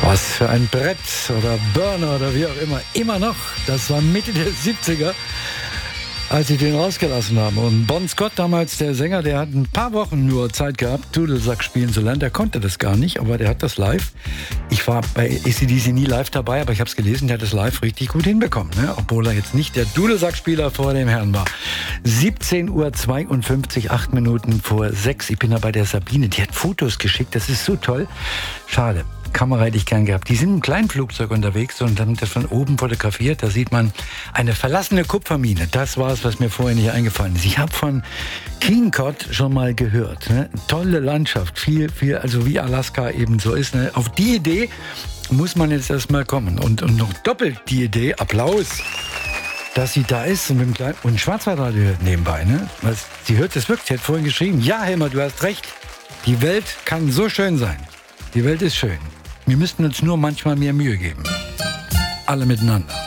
Was für ein Brett oder Burner oder wie auch immer. Immer noch. Das war Mitte der 70er, als sie den rausgelassen haben. Und Bon Scott, damals der Sänger, der hat ein paar Wochen nur Zeit gehabt, Dudelsack spielen zu lernen. Der konnte das gar nicht, aber der hat das live. Ich war bei AC/DC nie live dabei, aber ich habe es gelesen, der hat das live richtig gut hinbekommen. Ne? Obwohl er jetzt nicht der Dudelsackspieler vor dem Herrn war. 17:52 Uhr, 8 Minuten vor 6. Ich bin da bei der Sabine, die hat Fotos geschickt. Das ist so toll. Schade. Kamera hätte ich gern gehabt. Die sind im kleinen Flugzeug unterwegs und haben das von oben fotografiert. Da sieht man eine verlassene Kupfermine. Das war es, was mir vorher nicht eingefallen ist. Ich habe von Keencott schon mal gehört. Ne? Tolle Landschaft, viel, also wie Alaska eben so ist. Ne? Auf die Idee muss man jetzt erstmal kommen. Und noch doppelt die Idee, Applaus, dass sie da ist und mit dem kleinen und Schwarzwaldradio hört nebenbei. Ne? Sie hört es wirklich, sie hat vorhin geschrieben, ja Helmer, du hast recht. Die Welt kann so schön sein. Die Welt ist schön. Wir müssten uns nur manchmal mehr Mühe geben. Alle miteinander.